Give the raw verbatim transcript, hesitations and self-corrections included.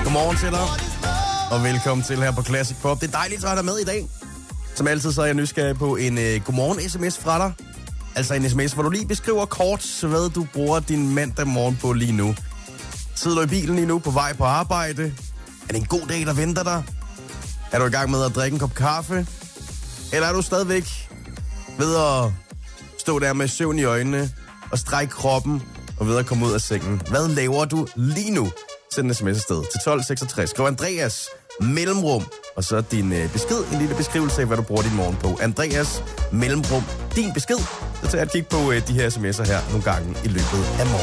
Godmorgen til dig, og velkommen til her på Classic Pop. Det er dejligt at have dig med i dag. Som altid så er jeg nysgerrig på en uh, godmorgen-sms fra dig. Altså en sms, hvor du lige beskriver kort, hvad du bruger din mandag morgen på lige nu. Sidder du i bilen lige nu på vej på arbejde? Er det en god dag, der venter dig? Er du i gang med at drikke en kop kaffe? Eller er du stadigvæk ved at stå der med søvn i øjnene og strække kroppen og ved at komme ud af sengen? Hvad laver du lige nu? Send en sms afsted til tolv seksogtres. Skriv Andreas mellemrum, og så din øh, besked, en lille beskrivelse af, hvad du bruger din morgen på. Andreas mellemrum, din besked. Så tager jeg et kig på øh, de her sms'er her nogle gange i løbet af morgen.